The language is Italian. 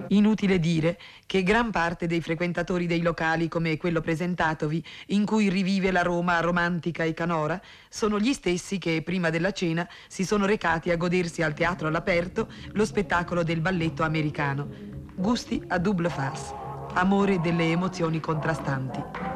Inutile dire che gran parte dei frequentatori dei locali come quello presentatovi, in cui rivive la Roma romantica e canora, sono gli stessi che prima della cena si sono recati a godersi al teatro all'aperto lo spettacolo del balletto americano. Gusti a double face, amore delle emozioni contrastanti.